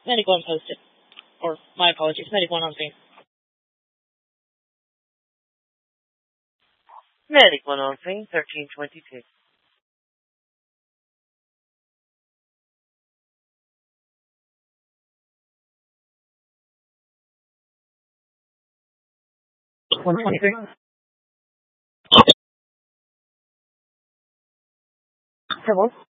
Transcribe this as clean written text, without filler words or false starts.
Medic 1 posted. Or, my apologies, Medic 1 on scene. Medic 1 on scene, 1322. Hello?